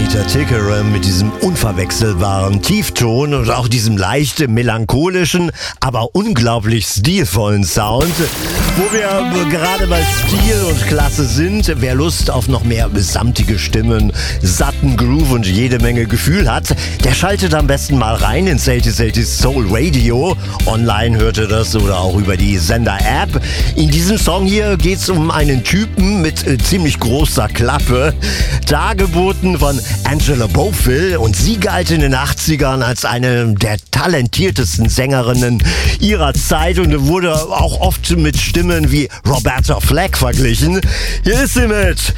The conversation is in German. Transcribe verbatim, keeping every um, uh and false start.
Peter Tickerem mit diesem unverwechselbaren Tiefton und auch diesem leicht melancholischen, aber unglaublich stilvollen Sound. Wo wir gerade bei Stil und Klasse sind, wer Lust auf noch mehr samtige Stimmen, satten Groove und jede Menge Gefühl hat, der schaltet am besten mal rein ins eighties eighties Soul Radio. Online hört ihr das oder auch über die Sender-App. In diesem Song hier geht's um einen Typen mit äh, ziemlich großer Klappe, dargeboten von Angela Bofill, und sie galt in den achtzigern als eine der talentiertesten Sängerinnen ihrer Zeit und wurde auch oft mit Stimmen wie Roberta Flack verglichen. Hier ist sie mit